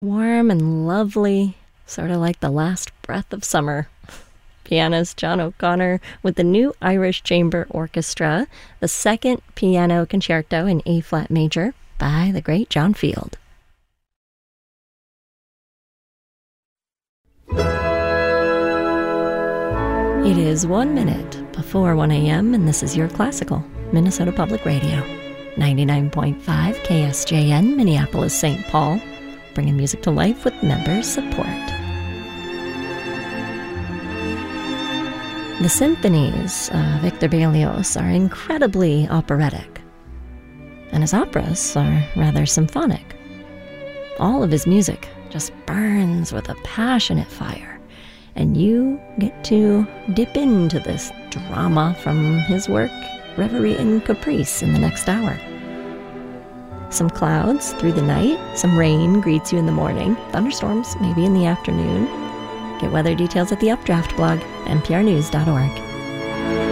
Warm and lovely, sort of like the last breath of summer. Pianist John O'Connor with the New Irish Chamber Orchestra, the second piano concerto in A-flat major by the great John Field. It is 1 minute before 1 a.m., and this is your classical Minnesota Public Radio, 99.5 KSJN, Minneapolis, St. Paul, bringing music to life with member support. The symphonies of Victor Berlioz are incredibly operatic, and his operas are rather symphonic. All of his music just burns with a passionate fire, and you get to dip into this drama from his work, Reverie and Caprice, in the next hour. Some clouds through the night, some rain greets you in the morning, thunderstorms maybe in the afternoon. Get weather details at the Updraft blog, nprnews.org.